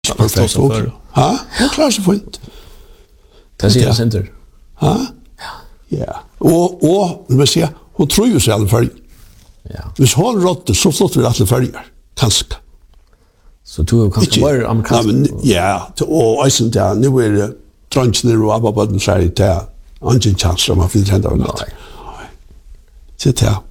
perfekt också. Ja, hon klarar sig fint. Det ser jag center. Ja. Ja. Och det vill säga, hon tror ju sig i alla fall. Ja. Hvis hon rådde, så flott vi alla färger. Kanske. Så du kanske var amerikansk? Ja, och eisen där, nu är det drönchner och ababadden säger det. Ingen chans om man finner hända av något. Nej. Så det